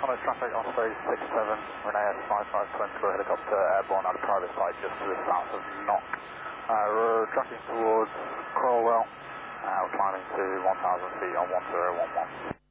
Contact traffic Osprey 67, Renee S55 Twin Crew helicopter airborne at a private site just to the south of Knock. We're tracking towards Coralwell. We're climbing to 1,000 feet on 1011.